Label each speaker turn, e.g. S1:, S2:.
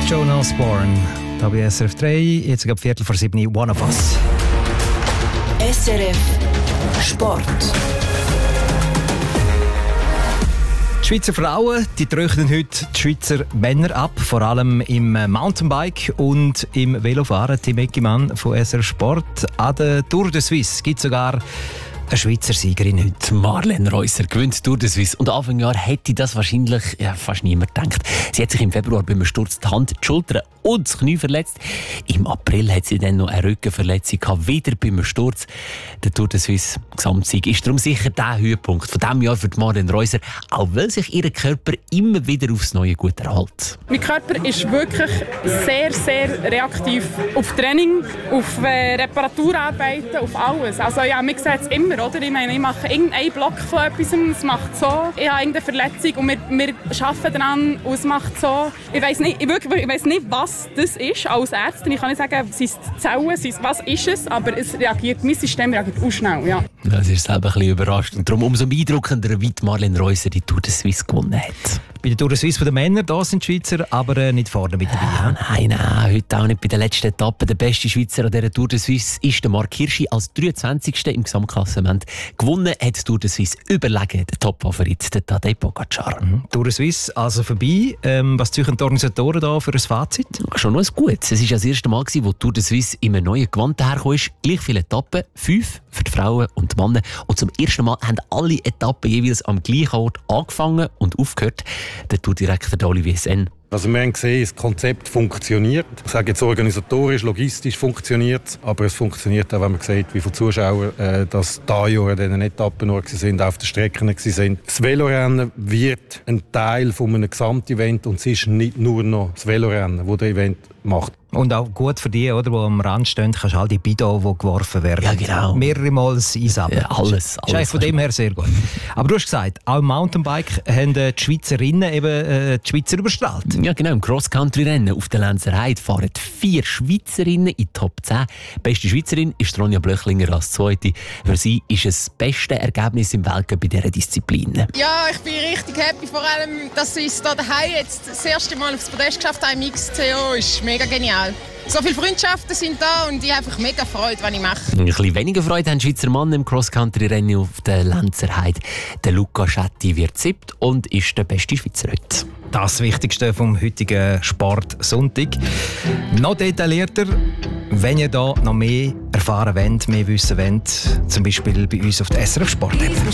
S1: Joan Osborne, da bei SRF 3, jetzt ab 6:15, One of Us.
S2: SRF Sport.
S1: Die Schweizer Frauen die tröchnen heute die Schweizer Männer ab, vor allem im Mountainbike und im Velofahren. Tim Eckimann von SRF Sport. An der Tour de Suisse gibt es sogar eine Schweizer Siegerin heute.
S3: Marlene Reusser gewinnt Tour de Suisse. Und Anfang Jahr hätte das wahrscheinlich fast niemand gedacht. Sie hat sich im Februar beim Sturz die Hand, die Schulter und das Knie verletzt. Im April hat sie dann noch eine Rückenverletzung gehabt, wieder beim Sturz. Der Tour de Suisse Gesamtsieg ist darum sicher der Höhepunkt von diesem Jahr für die Marlene Reusser, auch weil sich ihr Körper immer wieder aufs Neue gut erhält.
S4: Mein Körper ist wirklich sehr, sehr reaktiv auf Training, auf Reparaturarbeiten, auf alles. Also ja, man sieht es immer, oder? Ich meine, ich mache irgendeinen Block von etwas, es macht so. Ich habe irgendeine Verletzung und wir arbeiten daran und es macht so. Ich weiss nicht, was das ist als Ärztin. Ich kann nicht sagen, sind es Zellen, was ist es, aber mein System reagiert auch schnell, ja.
S3: Ja, sie ist selber ein bisschen überrascht und darum umso beeindruckender, wie Marlene Reusser die Tour de Suisse gewonnen hat.
S1: Bei der Tour de Suisse der Männer, da sind die Schweizer aber nicht vorne mit dabei.
S3: Nein, heute auch nicht bei der letzten Etappe. Der beste Schweizer an dieser Tour de Suisse ist der Marc Hirschi als 23. im Gesamtklassement. Gewonnen hat die Tour de Suisse überlegen der Top-Favorit, der Tadej Pogacar.
S1: Tour de Suisse also vorbei. Was ziehen die Organisatoren da für ein Fazit?
S3: Schon noch ein Gutes. Es war das erste Mal, wo die Tour de Suisse in einem neuen Gewand hergekommen ist. Gleich viele Etappen, 5 für die Frauen und die Männer. Und zum ersten Mal haben alle Etappen jeweils am gleichen Ort angefangen und aufgehört. Der Tourdirektor Olivier Sen.
S5: Also wir haben gesehen, das Konzept funktioniert. Ich sage jetzt organisatorisch, logistisch funktioniert es. Aber es funktioniert auch, wenn man sieht, wie viele Zuschauer das dieses Jahr an diesen Etappen nur waren, auf den Strecken waren. Das Velorennen wird ein Teil von einem Gesamtevent und es ist nicht nur noch das Velorennen, das das Event macht.
S1: Und auch gut für die, oder, die am Rand stehen, kannst du all die Bidons, die geworfen werden.
S3: Ja, genau.
S1: Mehrere Mal einsammeln.
S3: Ja, alles.
S1: Ist eigentlich von dem her sehr gut. Aber du hast gesagt, auch im Mountainbike haben die Schweizerinnen eben die Schweizer überstrahlt.
S3: Ja, genau. Im Cross-Country-Rennen auf der Lenzer Heide fahren 4 Schweizerinnen in die Top 10. Die beste Schweizerin ist Ronja Blöchlinger als Zweite. Für sie ist es das beste Ergebnis im Weltcup bei dieser Disziplin.
S6: Ja, ich bin richtig happy. Vor allem, dass sie es hier daheim jetzt das erste Mal aufs Podest geschafft haben im XCO, ist mega genial. So viele Freundschaften sind da und ich habe einfach mega Freude, was ich mache.
S3: Ein bisschen weniger Freude haben Schweizer Mann im Cross-Country-Rennen auf der Lenzer Heide. Der Luca Schetti wird 7. und ist der beste Schweizer heute.
S1: Das Wichtigste vom heutigen Sportsonntag. Noch detaillierter, wenn ihr da noch mehr erfahren wollt, mehr wissen wollt, zum Beispiel bei uns auf der SRF Sport.